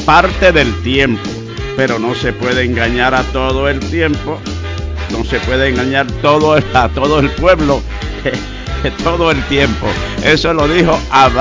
parte del tiempo, pero no se puede engañar a todo el tiempo, no se puede engañar a todo el pueblo todo el tiempo. Eso lo dijo Abraham.